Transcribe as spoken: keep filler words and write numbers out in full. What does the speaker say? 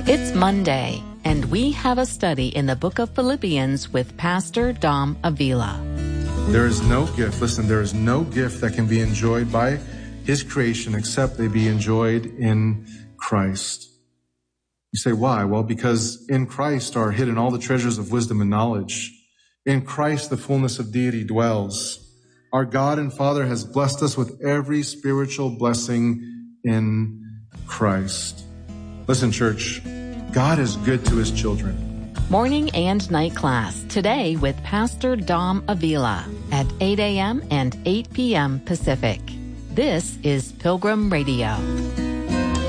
It's Monday, and we have a study in the book of Philippians with Pastor Dom Avila. There is no gift, listen, there is no gift that can be enjoyed by His creation except they be enjoyed in Christ. You say, why? Well, because in Christ are hidden all the treasures of wisdom and knowledge. In Christ, the fullness of deity dwells. Our God and Father has blessed us with every spiritual blessing in Christ. Listen, church, God is good to His children. Morning and night class today with Pastor Dom Avila at eight a.m. and eight p.m. Pacific. This is Pilgrim Radio.